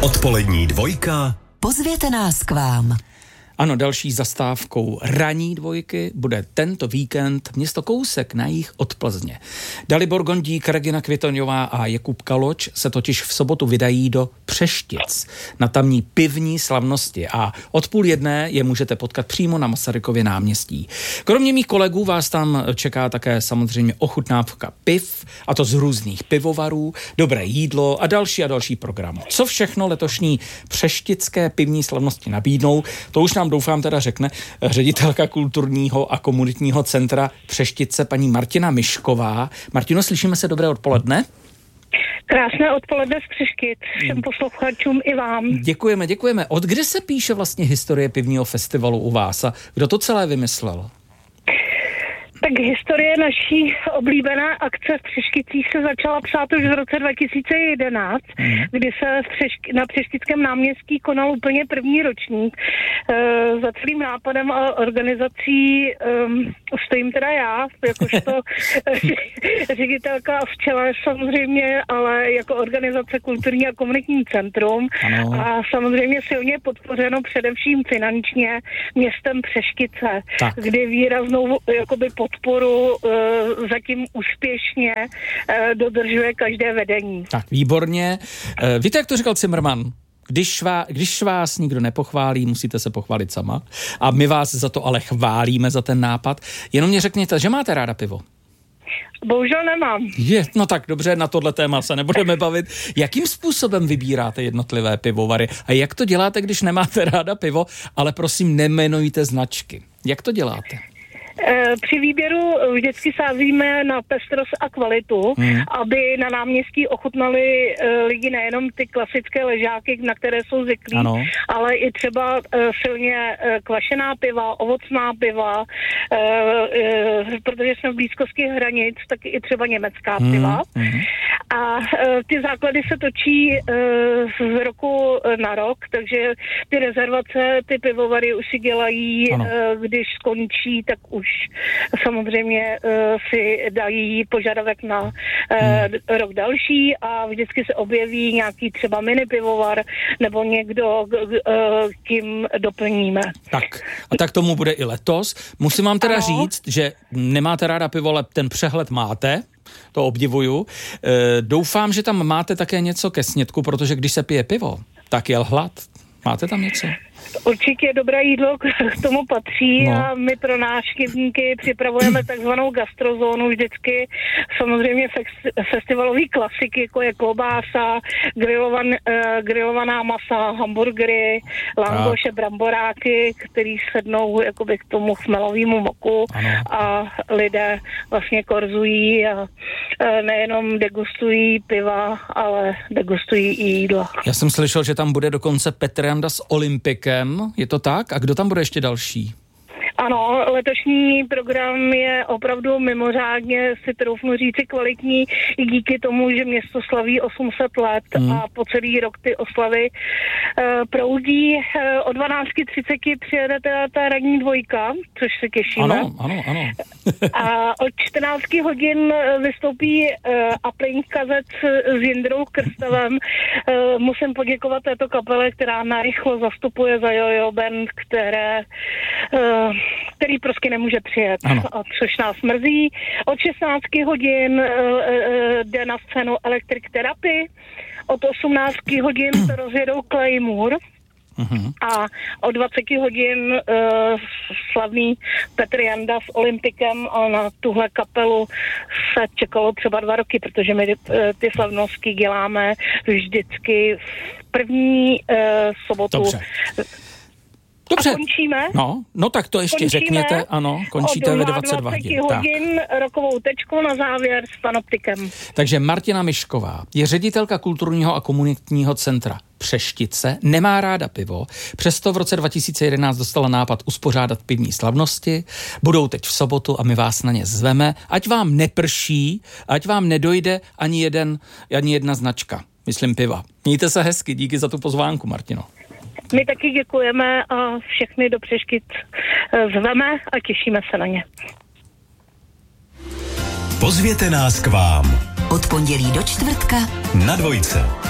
Odpolední dvojka. Pozvěte nás k vám. Ano, další zastávkou ranní dvojky bude tento víkend město kousek na jih od Plzně. Dalibor Gondík, Regina Kvitoňová a Jakub Kaloč se totiž v sobotu vydají do Přeštic na tamní pivní slavnosti a od 12:30 je můžete potkat přímo na Masarykově náměstí. Kromě mých kolegů vás tam čeká také samozřejmě ochutnávka piv, a to z různých pivovarů, dobré jídlo a další program. Co všechno letošní přeštické pivní slavnosti nabídnou, to už nám doufám teda řekne ředitelka kulturního a komunitního centra Přeštice paní Martina Mišková. Martino, slyšíme se, dobré odpoledne. Krásné odpoledne z Přeštic, všem posluchačům i vám. Děkujeme. Od kdy se píše vlastně historie pivního festivalu u vás a kdo to celé vymyslel? Tak historie naší oblíbené akce v Přešticích se začala psát už v roce 2011, kdy se na Přeštickém náměstí konal úplně první ročník. Za celým nápadem a organizací stojím teda já, jakožto ředitelka v čele samozřejmě, ale jako organizace Kulturní a komunitní centrum. Ano. A samozřejmě silně podpořeno především finančně městem Přeštice, kdy výraznou jakoby podporu zatím úspěšně dodržuje každé vedení. Tak, výborně. Víte, jak to říkal Zimmermann? Když vás nikdo nepochválí, musíte se pochválit sama. A my vás za to ale chválíme, za ten nápad. Jenom mě řekněte, že máte ráda pivo? Bohužel nemám. No tak dobře, na tohle téma se nebudeme bavit. Jakým způsobem vybíráte jednotlivé pivovary? A jak to děláte, když nemáte ráda pivo, ale prosím, nejmenujte značky? Jak to děláte? Při výběru vždycky sázíme na pestrost a kvalitu, aby na náměstí ochutnali lidi nejenom ty klasické ležáky, na které jsou zvyklí, ale i třeba silně kvašená piva, ovocná piva, protože jsme v blízkosti hranic, tak i třeba německá piva. A ty základy se točí z roku na rok, takže ty rezervace, ty pivovary už si dělají, když skončí, tak už samozřejmě si dají požadavek na rok další a vždycky se objeví nějaký třeba mini pivovar nebo někdo, kým doplníme. Tak, a tak tomu bude i letos. Musím vám teda říct, že nemáte ráda pivo, ale ten přehled máte. To obdivuju. Doufám, že tam máte také něco ke snědku, protože když se pije pivo, tak je hlad. Máte tam něco? Určitě dobré jídlo k tomu patří a my pro návštěvníky připravujeme takzvanou gastrozónu vždycky. Samozřejmě festivalový klasiky, jako je klobása, grilovaná masa, hamburgery, langoše, bramboráky, který sednou jakoby k tomu chmelovému moku a lidé vlastně korzují a nejenom degustují piva, ale degustují i jídla. Já jsem slyšel, že tam bude dokonce Petr Janda s Olympikem. Je to tak? A kdo tam bude ještě další? Ano, letošní program je opravdu mimořádně, si troufnu říci, kvalitní i díky tomu, že město slaví 800 let a po celý rok ty oslavy proudí. O 12:30 přijede ta ranní dvojka, což se těšíme. Ano. A od 14 hodin vystoupí Uplink Kazec s Jindrou Krstavem. Musím poděkovat této kapele, která narychlo zastupuje za Jojo Band, který prostě nemůže přijet, což nás mrzí. Od 16 hodin jde na scénu Electric Therapy, od 18 hodin to rozjedou Claymore a od 20 hodin slavný Petr Janda s Olympikem a na tuhle kapelu se čekalo třeba 2 roky, protože my ty slavnosti děláme vždycky v první sobotu. Dobře. A končíme? No tak to ještě řekněte, končíte ve 22 hodin rokovou tečkou na závěr s Panoptikem. Takže Martina Mišková je ředitelka kulturního a komunitního centra Přeštice, nemá ráda pivo, přesto v roce 2011 dostala nápad uspořádat pivní slavnosti, budou teď v sobotu a my vás na ně zveme, ať vám neprší, ať vám nedojde ani jedna značka, myslím piva. Mějte se hezky, díky za tu pozvánku, Martino. My taky děkujeme a všechny do Přeštic zveme a těšíme se na ně. Pozvěte nás k vám. Od pondělí do čtvrtka na dvojce.